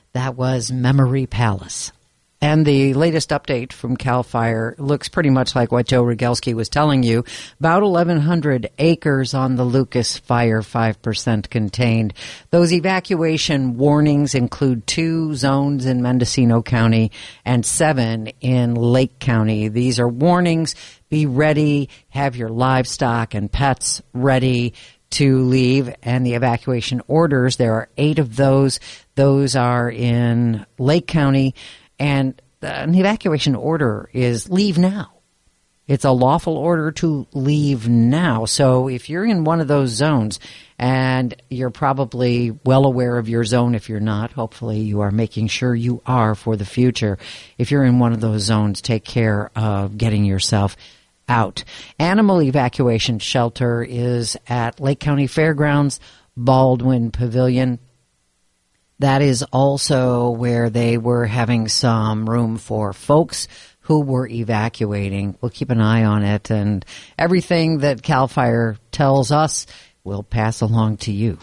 That was Memory Palace. And the latest update from CAL FIRE looks pretty much like what Joe Rogelski was telling you. About 1,100 acres on the Lucas fire, 5% contained. Those evacuation warnings include 2 zones in Mendocino County and 7 in Lake County. These are warnings. Be ready. Have your livestock and pets ready to leave. And the evacuation orders, there are 8 of those. Those are in Lake County. And an evacuation order is leave now. It's a lawful order to leave now. So if you're in one of those zones, and you're probably well aware of your zone, if you're not, hopefully you are making sure you are for the future. If you're in one of those zones, take care of getting yourself out. Animal evacuation shelter is at Lake County Fairgrounds, Baldwin Pavilion. That is also where they were having some room for folks who were evacuating. We'll keep an eye on it, and everything that CAL FIRE tells us we'll pass along to you.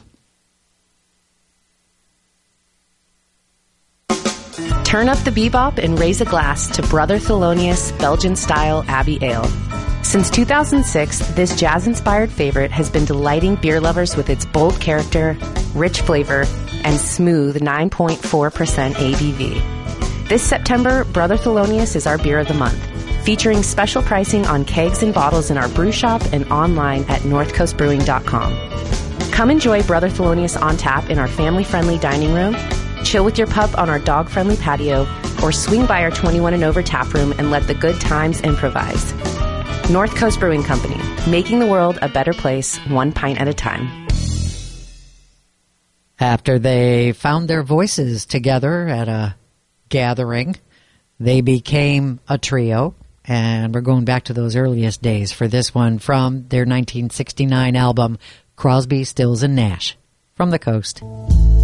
Turn up the bebop and raise a glass to Brother Thelonious Belgian-style Abbey Ale. Since 2006, this jazz-inspired favorite has been delighting beer lovers with its bold character, rich flavor, and smooth 9.4% ABV. This September, Brother Thelonious is our beer of the month, featuring special pricing on kegs and bottles in our brew shop and online at northcoastbrewing.com. Come enjoy Brother Thelonious on tap in our family-friendly dining room, chill with your pup on our dog-friendly patio, or swing by our 21 and over tap room and let the good times improvise. North Coast Brewing Company, making the world a better place, one pint at a time. After they found their voices together at a gathering, they became a trio, and we're going back to those earliest days for this one from their 1969 album, Crosby, Stills, and Nash, from the coast.